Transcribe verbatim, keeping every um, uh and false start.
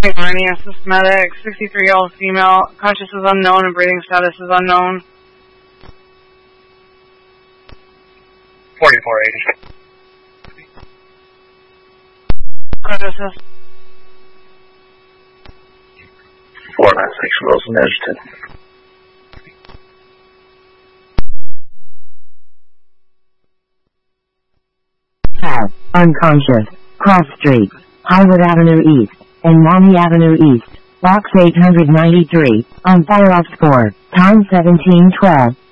Hernia systematic, sixty-three-year-old female, conscious is unknown and breathing status is unknown. forty-four eighty. Consciousness. four nine six Wilson Edgerton. Have, unconscious, cross streets, Highwood Avenue East, and Maumee Avenue East, box eight hundred ninety-three, on fire off score, time seventeen twelve.